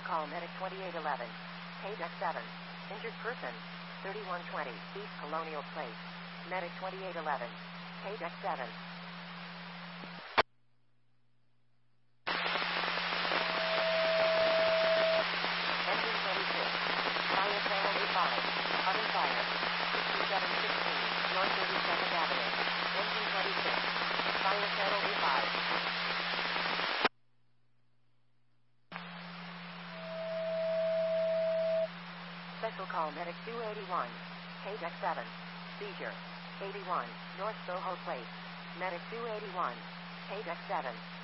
Special call medic 2811. Page X7. Injured person. 3120 East Colonial Place. Medic 2811. Page X7. Engine 26. Fire channel A5. Oven fire. 6716 North 32nd Avenue. Engine 26. Fire channel A5. Special call medic 281. Page X7. Seizure. 81 North Soho Place. Medic 281. Page X7.